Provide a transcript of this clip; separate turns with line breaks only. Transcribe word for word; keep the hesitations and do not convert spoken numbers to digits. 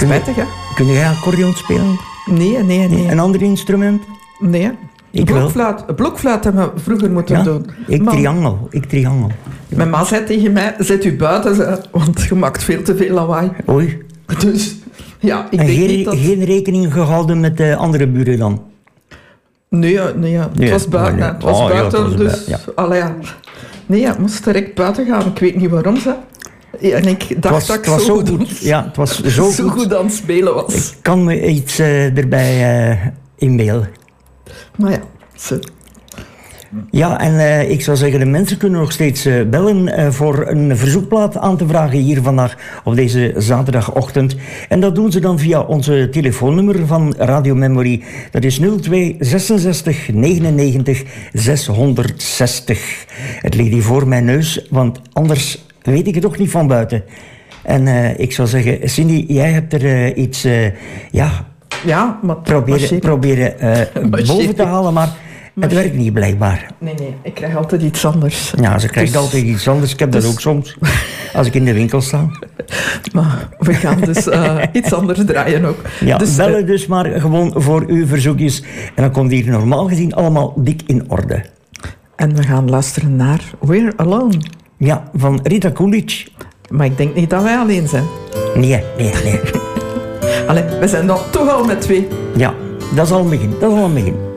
Spijtig, hè?
Kun jij accordeon spelen?
Nee, nee, nee.
Een ander instrument?
Nee.
Ik
blokfluit. Een blokfluit hebben we vroeger moeten
ja,
doen.
Ik
maar,
triangel. Ik triangel.
Mijn ma zei tegen mij, zet u buiten, zei, want je maakt veel te veel lawaai.
Oei.
Dus, ja, ik
en
denk
geen,
niet dat...
geen rekening gehouden met de andere buren dan?
Nee, nee, het
nee,
was buiten.
nee, nee.
Het was
oh,
buiten,
ja, het was
dus...
bij, ja.
Allee, ja. Nee, ja, ik moest direct buiten gaan. Ik weet niet waarom, ze. Ja, en ik dacht
was,
dat ik
zo,
zo,
goed,
goed,
ja, het was zo,
zo
goed.
goed aan het spelen was.
Ik kan me iets uh, erbij uh, inbeelden.
Maar ja, zo.
Ja, en uh, ik zou zeggen, de mensen kunnen nog steeds uh, bellen uh, voor een verzoekplaat aan te vragen hier vandaag op deze zaterdagochtend. En dat doen ze dan via onze telefoonnummer van Radio Memory. Dat is nul twee zesenzestig negenennegentig zeshonderdzestig. Het ligt hier voor mijn neus, want anders weet ik het toch niet van buiten. En uh, ik zou zeggen, Cindy, jij hebt er uh, iets, uh, ja,
ja maar
proberen, proberen uh, boven te halen, maar... Maar het werkt niet, blijkbaar.
Nee, nee, ik krijg altijd iets anders.
Ja, ze krijgt dus, altijd iets anders. Ik heb dus, dat ook soms, als ik in de winkel sta.
Maar we gaan dus uh, iets anders draaien ook.
Ja,
dus,
bellen
uh,
dus maar gewoon voor uw verzoekjes. En dan komt hier normaal gezien allemaal dik in orde.
En we gaan luisteren naar We're Alone.
Ja, van Rita Coolidge.
Maar ik denk niet dat wij alleen zijn.
Nee, nee, nee.
Allee, we zijn dan toch al met twee.
Ja, dat is al een begin. Dat is al een begin.